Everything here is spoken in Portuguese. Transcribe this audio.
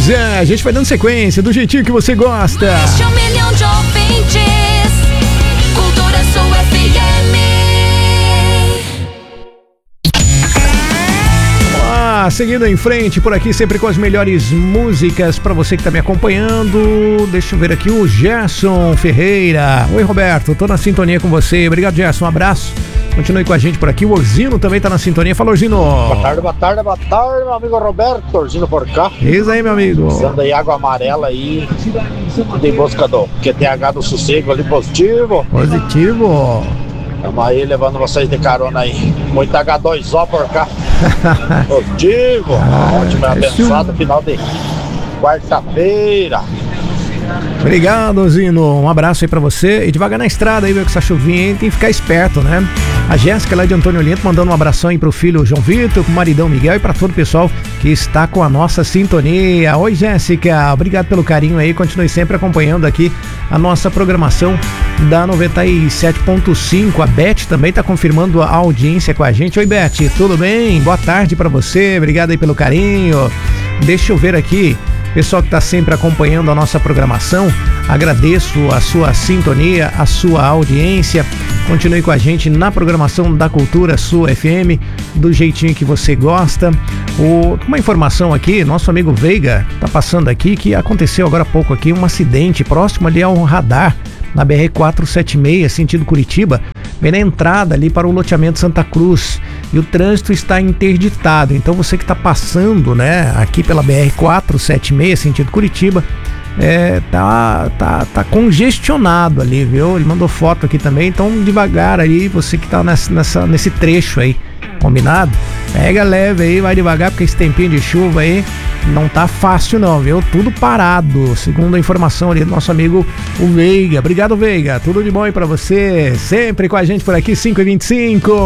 Pois é, a gente vai dando sequência do jeitinho que você gosta. Este 1 milhão de ouvintes, Cultura Sul FM. Seguindo em frente por aqui, sempre com as melhores músicas pra você que tá me acompanhando. Deixa eu ver aqui o Gerson Ferreira. Oi, Roberto, tô na sintonia com você. Obrigado, Gerson, um abraço. Continue com a gente por aqui. O Orzino também tá na sintonia. Fala, Orzino. Boa tarde, meu amigo Roberto. Orzino por cá. Isso aí, meu amigo. Precisando aí água amarela aí, em busca do QTH do sossego ali, positivo. Positivo. Estamos aí levando vocês de carona aí. Muito H2O por cá. Positivo. Ótimo, abençoado final de quarta-feira. Obrigado, Zino. Um abraço aí pra você. E devagar na estrada aí, viu, que essa chuvinha aí, tem que ficar esperto, né? A Jéssica lá de Antônio Olinto mandando um abração aí pro filho João Vitor, pro maridão Miguel e pra todo o pessoal que está com a nossa sintonia. Oi, Jéssica. Obrigado pelo carinho aí. Continue sempre acompanhando aqui a nossa programação da 97.5. A Beth também tá confirmando a audiência com a gente. Oi, Beth. Tudo bem? Boa tarde pra você. Obrigado aí pelo carinho. Deixa eu ver aqui. Pessoal que está sempre acompanhando a nossa programação, agradeço a sua sintonia, a sua audiência. Continue com a gente na programação da Cultura Sul FM, do jeitinho que você gosta. Uma informação aqui, nosso amigo Veiga está passando aqui que aconteceu agora há pouco aqui um acidente próximo ali ao radar, na BR-476, sentido Curitiba, bem na entrada ali para o loteamento Santa Cruz, e o trânsito está interditado. Então você que está passando, né, aqui pela BR-476, sentido Curitiba, tá congestionado ali, viu? Ele mandou foto aqui também, então devagar aí, você que tá nesse trecho aí, combinado? Pega leve aí, vai devagar, porque esse tempinho de chuva aí não tá fácil não, viu? Tudo parado, segundo a informação ali do nosso amigo o Veiga. Obrigado, Veiga, tudo de bom aí pra você, sempre com a gente por aqui, 5h25.